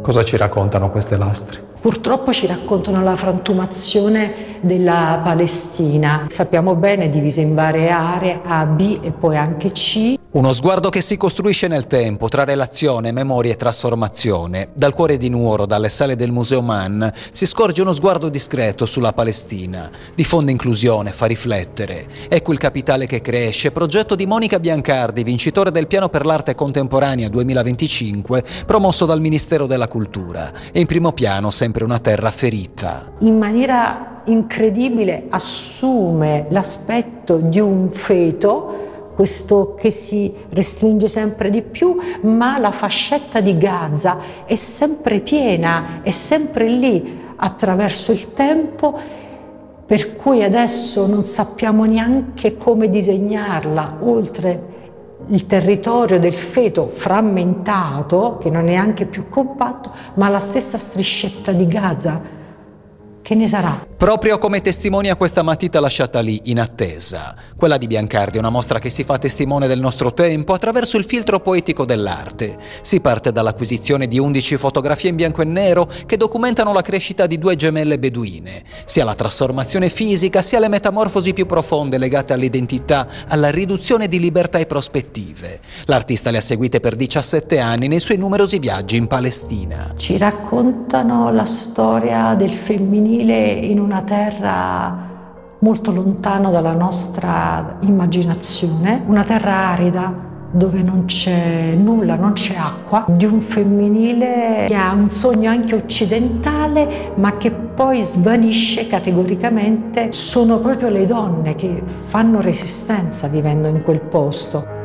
Cosa ci raccontano queste lastre? Purtroppo ci raccontano la frantumazione della Palestina. Sappiamo bene, divisa in varie aree, A, B e poi anche C. Uno sguardo che si costruisce nel tempo, tra relazione, memoria e trasformazione. Dal cuore di Nuoro, dalle sale del Museo Mann, si scorge uno sguardo discreto sulla Palestina. Diffonde inclusione, fa riflettere. Ecco il capitale che cresce, progetto di Monica Biancardi, vincitore del Piano per l'Arte Contemporanea 2025, promosso dal Ministero della Cultura. E in primo piano sempre una terra ferita. In maniera incredibile assume l'aspetto di un feto, questo che si restringe sempre di più, ma la fascetta di Gaza è sempre piena, è sempre lì attraverso il tempo, per cui adesso non sappiamo neanche come disegnarla, oltre il territorio del feto frammentato, che non è neanche più compatto, ma la stessa striscetta di Gaza. Che ne sarà? Proprio come testimonia questa matita lasciata lì, in attesa. Quella di Biancardi è una mostra che si fa testimone del nostro tempo attraverso il filtro poetico dell'arte. Si parte dall'acquisizione di 11 fotografie in bianco e nero che documentano la crescita di due gemelle beduine, sia la trasformazione fisica sia le metamorfosi più profonde legate all'identità, alla riduzione di libertà e prospettive. L'artista le ha seguite per 17 anni nei suoi numerosi viaggi in Palestina. Ci raccontano la storia del femminile in una terra molto lontano dalla nostra immaginazione, una terra arida dove non c'è nulla, non c'è acqua, di un femminile che ha un sogno anche occidentale ma che poi svanisce categoricamente. Sono proprio le donne che fanno resistenza vivendo in quel posto.